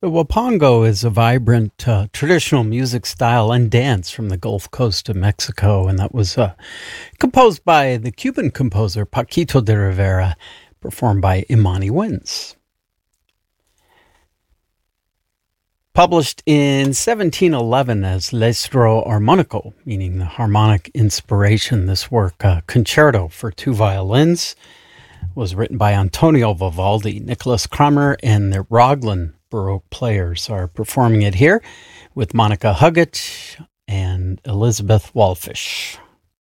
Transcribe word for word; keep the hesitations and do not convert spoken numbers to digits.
The Wapango is a vibrant uh, traditional music style and dance from the Gulf Coast of Mexico, and that was uh, composed by the Cuban composer Paquito de Rivera, performed by Imani Wins. Published in seventeen eleven as L'Estro Armonico, meaning the harmonic inspiration, this work, uh, Concerto for Two Violins, was written by Antonio Vivaldi. Nicholas Kramer and the Raglan Baroque players are performing it here with Monica Huggett and Elizabeth Walfish.